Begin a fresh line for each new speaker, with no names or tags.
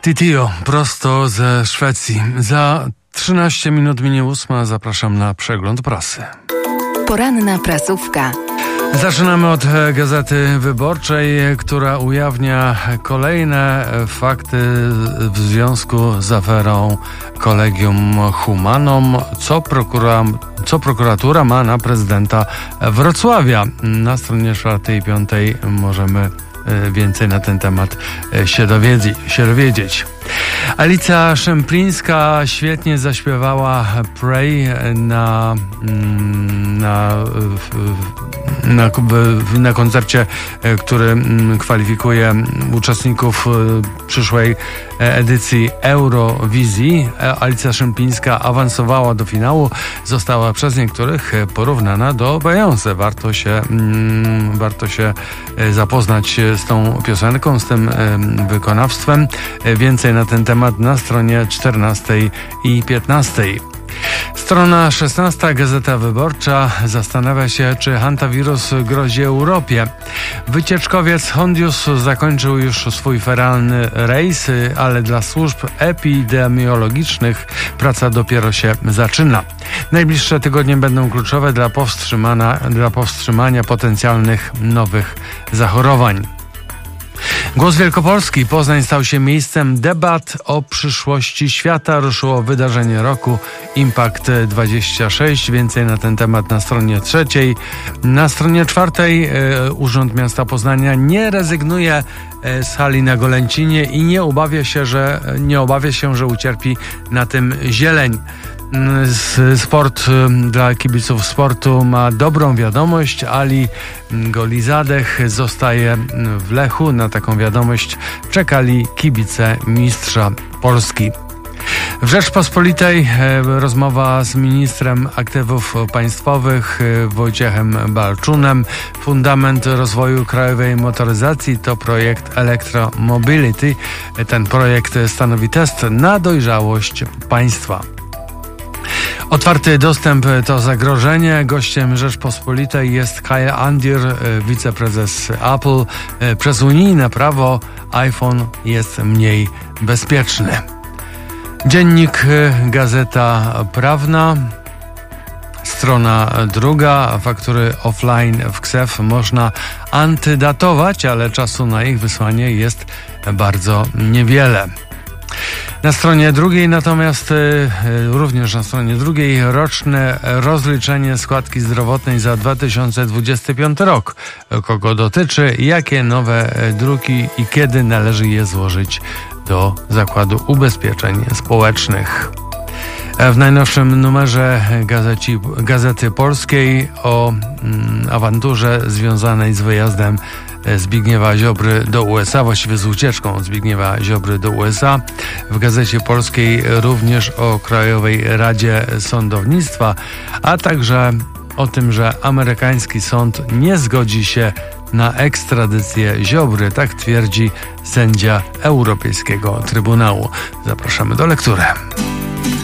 Titio, prosto ze Szwecji. Za 13 minut minie 8. Zapraszam na przegląd prasy.
Poranna prasówka.
Zaczynamy od Gazety Wyborczej, która ujawnia kolejne fakty w związku z aferą Collegium Humanum, co prokuratura ma na prezydenta Wrocławia. Na stronie 4 i 5 możemy więcej na ten temat się dowiedzieć. Alicja Szemplińska świetnie zaśpiewała Pray na koncercie, który kwalifikuje uczestników przyszłej edycji Eurowizji. Alicja Szemplińska awansowała do finału, została przez niektórych porównana do Beyoncé. Warto się zapoznać z tą piosenką, z tym wykonawstwem. Więcej na ten temat na stronie 14 i 15. Strona 16. Gazeta Wyborcza zastanawia się, czy hantawirus grozi Europie. Wycieczkowiec Hondius zakończył już swój feralny rejs, ale dla służb epidemiologicznych praca dopiero się zaczyna. Najbliższe tygodnie będą kluczowe dla powstrzymania potencjalnych nowych zachorowań. Głos Wielkopolski. Poznań stał się miejscem debat o przyszłości świata. Ruszyło wydarzenie roku Impact 26. Więcej na ten temat na stronie 3. Na stronie 4 Urząd Miasta Poznania nie rezygnuje z hali na Golęcinie i nie obawia się, że ucierpi na tym zieleń. Sport dla kibiców sportu ma dobrą wiadomość. Ali Golizadeh zostaje w Lechu. Na taką wiadomość czekali kibice mistrza Polski. W Rzeczpospolitej rozmowa z ministrem aktywów państwowych Wojciechem Balczunem. Fundament rozwoju krajowej motoryzacji to projekt Electromobility. Ten projekt stanowi test na dojrzałość państwa. Otwarty dostęp to zagrożenie. Gościem Rzeczpospolitej jest Kyle Andir, wiceprezes Apple. Przez unijne prawo iPhone jest mniej bezpieczny. Dziennik Gazeta Prawna. Strona 2. Faktury offline w KSeF można antydatować, ale czasu na ich wysłanie jest bardzo niewiele. Na stronie 2 natomiast, również na stronie 2, roczne rozliczenie składki zdrowotnej za 2025 rok. Kogo dotyczy, jakie nowe druki i kiedy należy je złożyć do Zakładu Ubezpieczeń Społecznych. W najnowszym numerze Gazety Polskiej o awanturze związanej z wyjazdem Zbigniewa Ziobry do USA, właściwie z ucieczką Zbigniewa Ziobry do USA. W Gazecie Polskiej również o Krajowej Radzie Sądownictwa, a także o tym, że amerykański sąd nie zgodzi się na ekstradycję Ziobry, tak twierdzi sędzia Europejskiego Trybunału. Zapraszamy do lektury.